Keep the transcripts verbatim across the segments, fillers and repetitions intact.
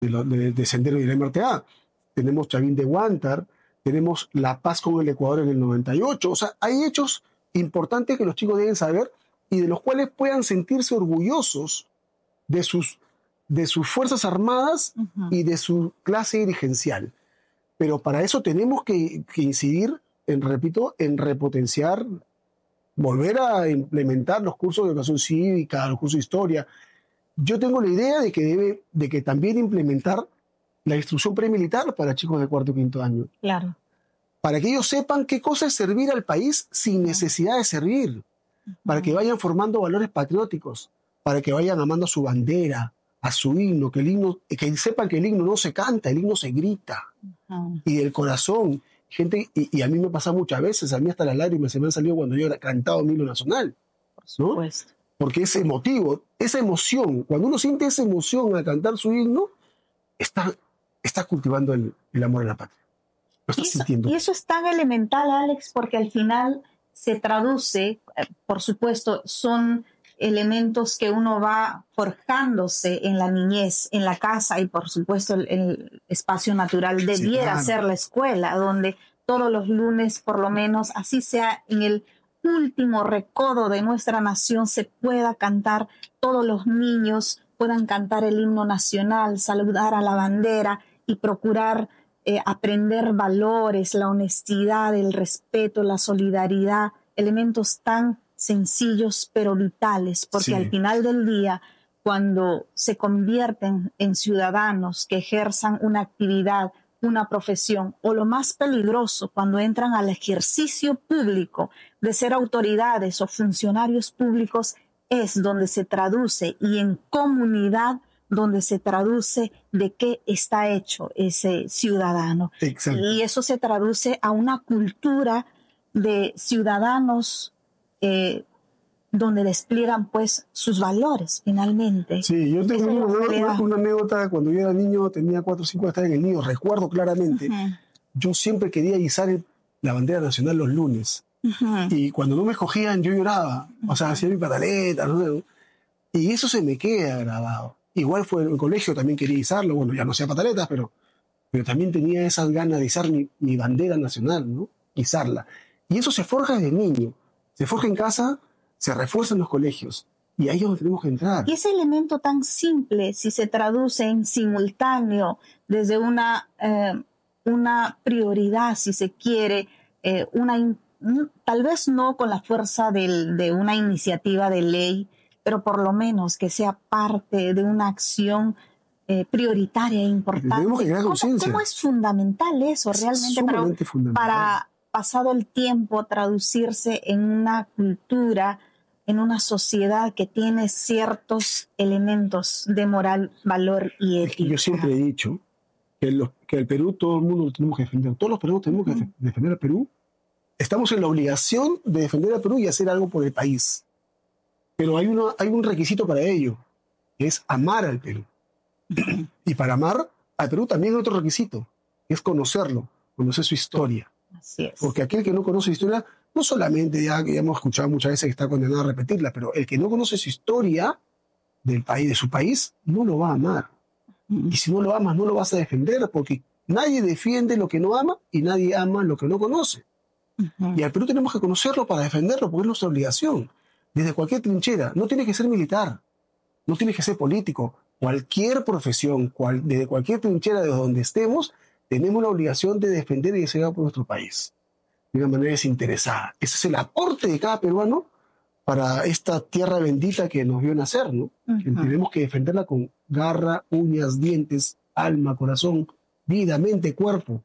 de, lo, de, de Sendero y del M R T A. Tenemos Chavín de Huántar, tenemos La Paz con el Ecuador en el noventa y ocho. O sea, hay hechos importantes que los chicos deben saber y de los cuales puedan sentirse orgullosos de sus, de sus Fuerzas Armadas uh-huh. y de su clase dirigencial. Pero para eso tenemos que, que incidir, en, repito, en repotenciar, volver a implementar los cursos de educación cívica, los cursos de historia. Yo tengo la idea de que debe, de que también implementar la instrucción premilitar para chicos de cuarto y quinto año. Claro. Para que ellos sepan qué cosa es servir al país sin necesidad de servir. Uh-huh. Para que vayan formando valores patrióticos. Para que vayan amando a su bandera, a su himno, que el himno, que sepan que el himno no se canta, el himno se grita. Uh-huh. Y del corazón. Gente, y, y a mí me pasa muchas veces, a mí hasta las lágrimas se me han salido cuando yo he cantado mi himno nacional. Por supuesto. ¿No? Porque es emotivo, esa emoción, cuando uno siente esa emoción al cantar su himno, está, está cultivando el, el amor a la patria. Lo está y, eso, sintiendo. y eso es tan elemental, Alex, porque al final se traduce, por supuesto, son elementos que uno va forjándose en la niñez, en la casa, y por supuesto el, el espacio natural debiera sí, claro. ser la escuela, donde todos los lunes, por lo menos, así sea en el último recodo de nuestra nación, se pueda cantar, todos los niños puedan cantar el himno nacional, saludar a la bandera y procurar eh, aprender valores, la honestidad, el respeto, la solidaridad, elementos tan sencillos pero vitales, porque sí. al final del día, cuando se convierten en ciudadanos que ejerzan una actividad, una profesión, o lo más peligroso, cuando entran al ejercicio público de ser autoridades o funcionarios públicos, es donde se traduce, y en comunidad donde se traduce de qué está hecho ese ciudadano. Exacto. Y eso se traduce a una cultura de ciudadanos eh, donde despliegan pues sus valores finalmente. Sí, yo tengo una, una, una anécdota. Cuando yo era niño, tenía cuatro o cinco años, estaba en el niño, recuerdo claramente, uh-huh. yo siempre quería izar el, la bandera nacional los lunes. Uh-huh. Y cuando no me escogían, yo lloraba. Uh-huh. O sea, hacía mi pataleta, ¿no? Y eso se me queda grabado. Igual fue en el colegio, también quería izarlo. Bueno, ya no hacía pataletas, pero, pero también tenía esas ganas de izar mi, mi bandera nacional, ¿no? Izarla. Y eso se forja desde niño. Se forja en casa, se refuerza en los colegios. Y ahí es donde tenemos que entrar. Y ese elemento tan simple, si se traduce en simultáneo, desde una, eh, una prioridad, si se quiere, eh, una, tal vez no con la fuerza del, de una iniciativa de ley, pero por lo menos que sea parte de una acción eh, prioritaria e importante. Tenemos que crear ¿Cómo, conciencia. ¿Cómo es fundamental eso realmente para, fundamental. para, pasado el tiempo, traducirse en una cultura, en una sociedad que tiene ciertos elementos de moral, valor y ética? Yo siempre he dicho que, los, que el Perú todo el mundo lo tenemos que defender. Todos los peruanos tenemos que uh-huh. defender al Perú. Estamos en la obligación de defender al Perú y hacer algo por el país. Pero hay, uno, hay un requisito para ello, que es amar al Perú. Uh-huh. Y para amar al Perú también hay otro requisito, que es conocerlo, conocer su historia. Así es. Porque aquel que no conoce su historia, no solamente ya que ya hemos escuchado muchas veces que está condenado a repetirla, pero el que no conoce su historia del país, de su país, no lo va a amar. Uh-huh. Y si no lo amas, no lo vas a defender, porque nadie defiende lo que no ama y nadie ama lo que no conoce. Uh-huh. Y al Perú tenemos que conocerlo para defenderlo, porque es nuestra obligación. Desde cualquier trinchera, no tiene que ser militar, no tiene que ser político, cualquier profesión, cual, desde cualquier trinchera de donde estemos, tenemos la obligación de defender y desear por nuestro país de una manera desinteresada. Ese es el aporte de cada peruano para esta tierra bendita que nos vio nacer, ¿no? Uh-huh. Tenemos que defenderla con garra, uñas, dientes, alma, corazón, vida, mente, cuerpo.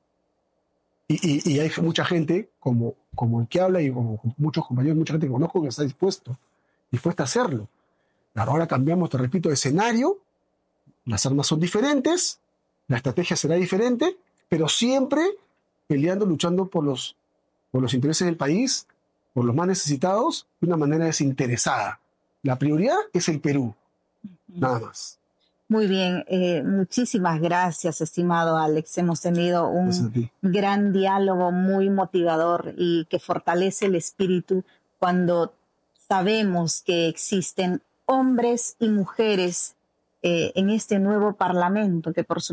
Y, y, y hay mucha gente, como, como el que habla y como muchos compañeros, mucha gente que conozco que está dispuesto, dispuesta a hacerlo. Ahora cambiamos, te repito, de escenario, las armas son diferentes, la estrategia será diferente, pero siempre peleando, luchando por los, por los intereses del país, por los más necesitados, de una manera desinteresada. La prioridad es el Perú, nada más. Muy bien, eh, muchísimas gracias, estimado Alex. Hemos tenido un gran diálogo muy motivador y que fortalece el espíritu cuando sabemos que existen hombres y mujeres eh, en este nuevo parlamento que por supuesto